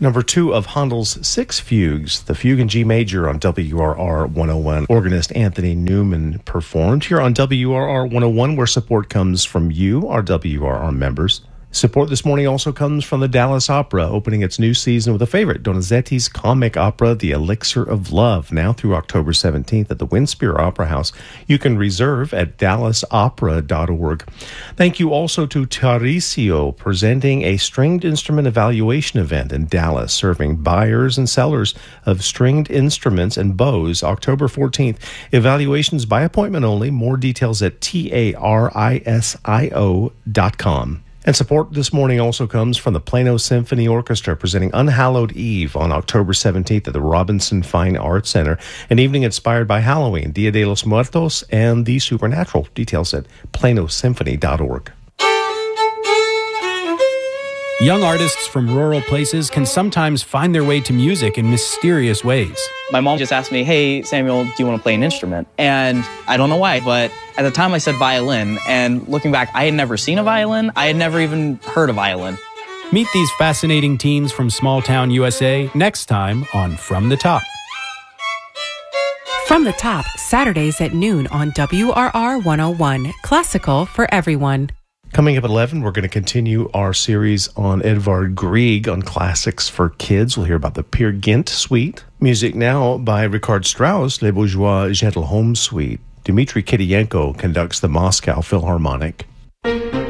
Number 2 of Handel's 6 fugues, the Fugue in G Major on WRR 101. Organist Anthony Newman performed here on WRR 101, where support comes from you, our WRR members. Support this morning also comes from the Dallas Opera, opening its new season with a favorite, Donizetti's comic opera, The Elixir of Love, now through October 17th at the Winspear Opera House. You can reserve at dallasopera.org. Thank you also to Tarisio, presenting a stringed instrument evaluation event in Dallas, serving buyers and sellers of stringed instruments and bows, October 14th. Evaluations by appointment only. More details at tarisio.com. And support this morning also comes from the Plano Symphony Orchestra, presenting Unhallowed Eve on October 17th at the Robinson Fine Arts Center, an evening inspired by Halloween, Dia de los Muertos, and the supernatural. Details at planosymphony.org. Young artists from rural places can sometimes find their way to music in mysterious ways. My mom just asked me, hey, Samuel, do you want to play an instrument? And I don't know why, but at the time I said violin. And looking back, I had never seen a violin. I had never even heard a violin. Meet these fascinating teens from small town USA next time on From the Top. From the Top, Saturdays at noon on WRR 101. Classical for everyone. Coming up at 11, we're going to continue our series on Edvard Grieg on classics for kids. We'll hear about the Peer Gynt Suite. Music now by Richard Strauss, Les Bourgeois Gentilhomme Suite. Dmitry Kitienko conducts the Moscow Philharmonic.